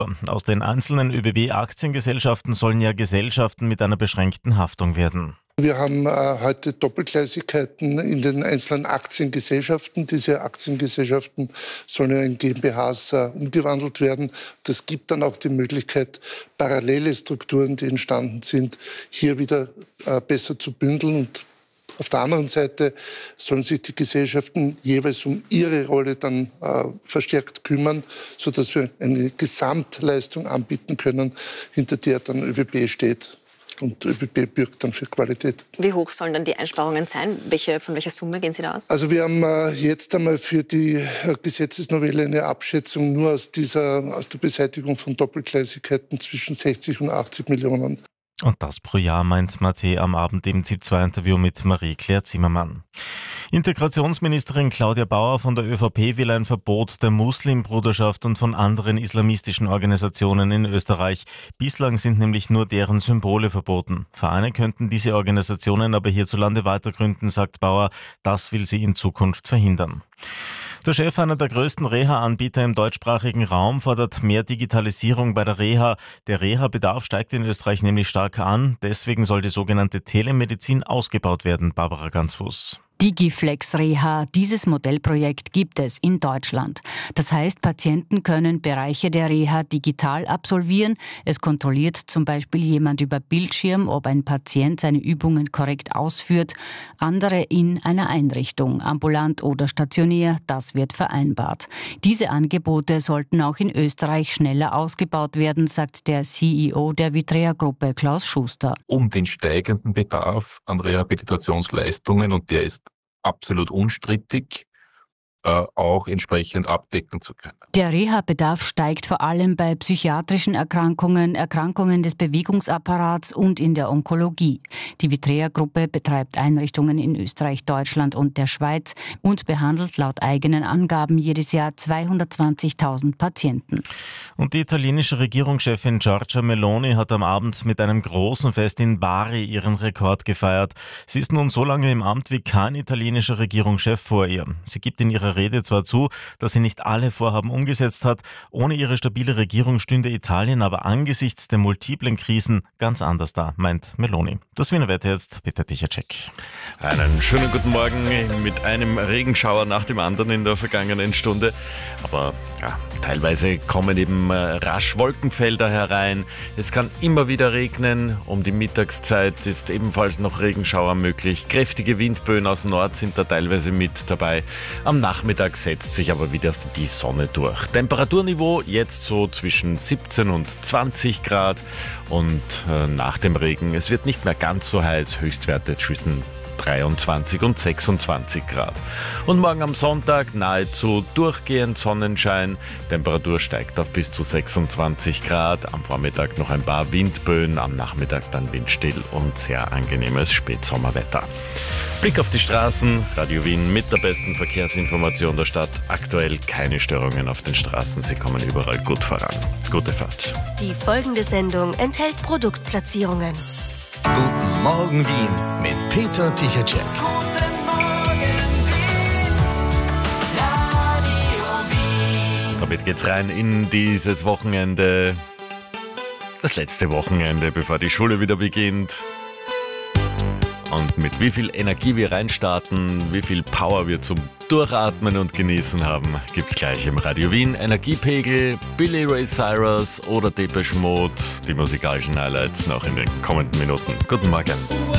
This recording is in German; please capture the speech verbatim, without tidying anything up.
Aus den einzelnen Ö B B-Aktiengesellschaften sollen ja Gesellschaften mit einer beschränkten Haftung werden. Wir haben äh, heute Doppelgleisigkeiten in den einzelnen Aktiengesellschaften. Diese Aktiengesellschaften sollen in GmbHs äh, umgewandelt werden. Das gibt dann auch die Möglichkeit, parallele Strukturen, die entstanden sind, hier wieder äh, besser zu bündeln. Und auf der anderen Seite sollen sich die Gesellschaften jeweils um ihre Rolle dann äh, verstärkt kümmern, sodass wir eine Gesamtleistung anbieten können, hinter der dann Ö B B steht. Und Ö B B bürgt dann für Qualität. Wie hoch sollen dann die Einsparungen sein? Welche, von welcher Summe gehen Sie da aus? Also wir haben äh, jetzt einmal für die äh, Gesetzesnovelle eine Abschätzung nur aus, dieser, aus der Beseitigung von Doppelgleisigkeiten zwischen sechzig und achtzig Millionen. Und das pro Jahr, meint Mate am Abend im ZIP zwei Interview mit Marie-Claire Zimmermann. Integrationsministerin Claudia Bauer von der ÖVP will ein Verbot der Muslimbruderschaft und von anderen islamistischen Organisationen in Österreich. Bislang sind nämlich nur deren Symbole verboten. Vereine könnten diese Organisationen aber hierzulande weitergründen, sagt Bauer. Das will sie in Zukunft verhindern. Der Chef einer der größten Reha-Anbieter im deutschsprachigen Raum fordert mehr Digitalisierung bei der Reha. Der Reha-Bedarf steigt in Österreich nämlich stark an. Deswegen soll die sogenannte Telemedizin ausgebaut werden. Barbara Gansfuß. Digiflex Reha, dieses Modellprojekt gibt es in Deutschland. Das heißt, Patienten können Bereiche der Reha digital absolvieren. Es kontrolliert zum Beispiel jemand über Bildschirm, ob ein Patient seine Übungen korrekt ausführt. Andere in einer Einrichtung, ambulant oder stationär, das wird vereinbart. Diese Angebote sollten auch in Österreich schneller ausgebaut werden, sagt der C E O der Vitrea-Gruppe Klaus Schuster. Um den steigenden Bedarf an Rehabilitationsleistungen, und der ist absolut unstrittig, äh, auch entsprechend abdecken zu können. Der Reha-Bedarf steigt vor allem bei psychiatrischen Erkrankungen, Erkrankungen des Bewegungsapparats und in der Onkologie. Die Vitrea-Gruppe betreibt Einrichtungen in Österreich, Deutschland und der Schweiz und behandelt laut eigenen Angaben jedes Jahr zweihundertzwanzigtausend Patienten. Und die italienische Regierungschefin Giorgia Meloni hat am Abend mit einem großen Fest in Bari ihren Rekord gefeiert. Sie ist nun so lange im Amt wie kein italienischer Regierungschef vor ihr. Sie gibt in ihrer Rede zwar zu, dass sie nicht alle Vorhaben umgesetzt hat. Ohne ihre stabile Regierung stünde Italien aber angesichts der multiplen Krisen ganz anders da, meint Meloni. Das Wiener Wetter jetzt, Peter Tichacek. Einen schönen guten Morgen mit einem Regenschauer nach dem anderen in der vergangenen Stunde. Aber ja, teilweise kommen eben äh, rasch Wolkenfelder herein. Es kann immer wieder regnen. Um die Mittagszeit ist ebenfalls noch Regenschauer möglich. Kräftige Windböen aus Nord sind da teilweise mit dabei. Am Nachmittag setzt sich aber wieder die Sonne durch. Temperaturniveau jetzt so zwischen siebzehn und zwanzig Grad. Und äh, nach dem Regen, es wird nicht mehr ganz so heiß. Höchstwerte zwischen dreiundzwanzig und sechsundzwanzig Grad. Und morgen am Sonntag nahezu durchgehend Sonnenschein. Temperatur steigt auf bis zu sechsundzwanzig Grad. Am Vormittag noch ein paar Windböen, am Nachmittag dann windstill und sehr angenehmes Spätsommerwetter. Blick auf die Straßen, Radio Wien mit der besten Verkehrsinformation der Stadt. Aktuell keine Störungen auf den Straßen, sie kommen überall gut voran. Gute Fahrt. Die folgende Sendung enthält Produktplatzierungen. Guten Morgen Wien mit Peter Tichacek. Guten Morgen Wien, Radio Wien. Damit geht's rein in dieses Wochenende. Das letzte Wochenende, bevor die Schule wieder beginnt. Und mit wie viel Energie wir reinstarten, wie viel Power wir zum Durchatmen und Genießen haben, gibt's gleich im Radio Wien. Energiepegel, Billy Ray Cyrus oder Depeche Mode. Die musikalischen Highlights noch in den kommenden Minuten. Guten Morgen.